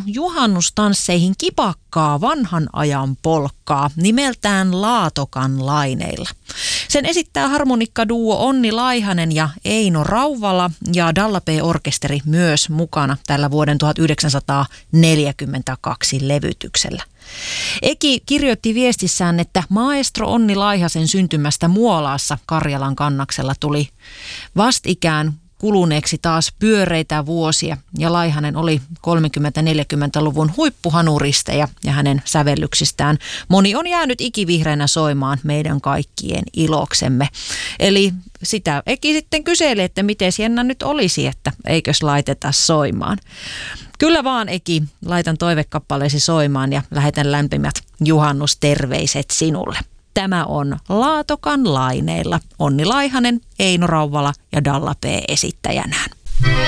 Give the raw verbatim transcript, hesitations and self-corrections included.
juhannustansseihin kipakkaa vanhan ajan polkkaa nimeltään Laatokan laineilla. Sen esittää harmonikkaduo Onni Laihanen ja Eino Rauvala ja Dalla P-orkesteri myös mukana tällä vuoden tuhatyhdeksänsataaneljäkymmentäkaksi levytyksellä. Eki kirjoitti viestissään, että maestro Onni Laihasen syntymästä Muolaassa Karjalan kannaksella tuli vastikään kuluneeksi taas pyöreitä vuosia ja Laihanen oli kolmekymmentä-neljäkymmentäluvun huippuhanuristeja ja hänen sävellyksistään moni on jäänyt ikivihreänä soimaan meidän kaikkien iloksemme. Eli sitä Eki sitten kyseli, että miten Jenna nyt olisi, että eikös laiteta soimaan. Kyllä vaan Eki, laitan toivekappaleesi soimaan ja lähetän lämpimät juhannusterveiset sinulle. Tämä on Laatokan laineilla. Onni Laihanen, Eino Rauvala ja Dalla P esittäjänään.